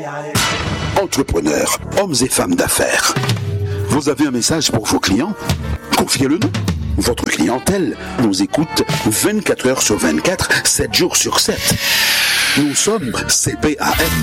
Entrepreneurs, hommes et femmes d'affaires, vous avez un message pour vos clients? Confiez-le-nous. Votre clientèle nous écoute 24 heures sur 24, 7 jours sur 7. Nous sommes CPAM.